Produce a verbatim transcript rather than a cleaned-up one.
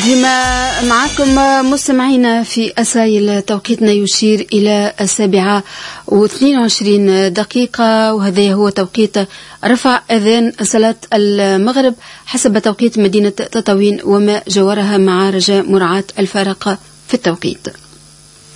ديما معكم مستمعينا في أسايل. توقيتنا يشير إلى السابعة واثنين وعشرين دقيقة، وهذا هو توقيت رفع أذان صلاة المغرب حسب توقيت مدينة تطاوين وما جاورها، مع رجاء مراعاة الفارق في التوقيت.